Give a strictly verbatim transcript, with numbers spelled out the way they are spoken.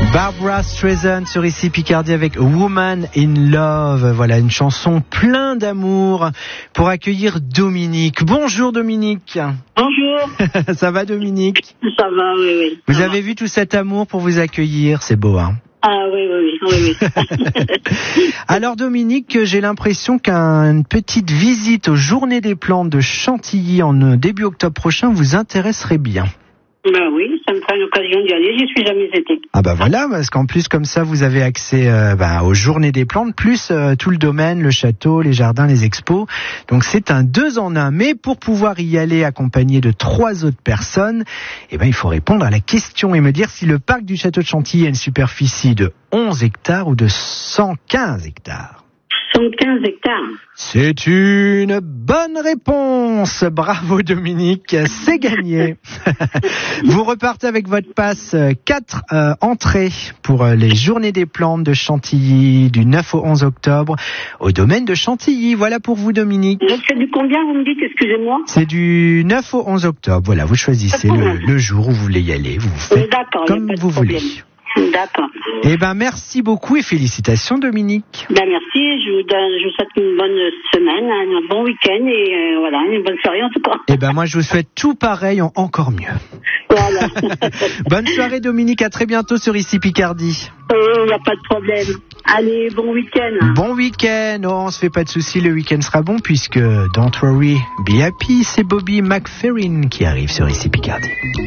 Barbra Streisand sur Ici Picardie avec Woman in Love. Voilà, une chanson plein d'amour pour accueillir Dominique. Bonjour Dominique. Bonjour. Ça va Dominique? Ça va, oui, oui. Vous avez vu tout cet amour pour vous accueillir, c'est beau, hein? Ah oui, oui, oui, oui, oui. Alors Dominique, j'ai l'impression qu'une petite visite aux Journées des Plantes de Chantilly en début octobre prochain vous intéresserait bien. Ben oui, ça me fera une occasion d'y aller, j'y suis jamais été. Ah bah voilà, parce qu'en plus comme ça vous avez accès euh, bah, aux Journées des Plantes, plus euh, tout le domaine, le château, les jardins, les expos. Donc c'est un deux en un. Mais pour pouvoir y aller accompagné de trois autres personnes, eh ben il faut répondre à la question et me dire si le parc du château de Chantilly a une superficie de onze hectares ou de cent quinze hectares. cent quinze hectares. C'est une bonne réponse. Bravo Dominique, c'est gagné. Vous repartez avec votre passe quatre euh, entrées pour euh, les Journées des Plantes de Chantilly du neuf au onze octobre au domaine de Chantilly. Voilà pour vous Dominique. Donc c'est du combien vous me dites, excusez-moi? C'est du neuf au onze octobre. Voilà, vous choisissez le, le jour où vous voulez y aller. Vous faites comme vous voulez. D'accord. Eh ben merci beaucoup et félicitations Dominique. Ben merci, je vous donne, je vous souhaite une bonne semaine, un bon week-end et euh, voilà, une bonne soirée en tout cas. Eh ben moi je vous souhaite tout pareil, en encore mieux. Voilà. Bonne soirée Dominique, à très bientôt sur Ici Picardie. Il n'y a pas de problème. Allez, bon week-end. Bon week-end, oh, on se fait pas de soucis, le week-end sera bon puisque Don't Worry, Be Happy, c'est Bobby McFerrin qui arrive sur Ici Picardie.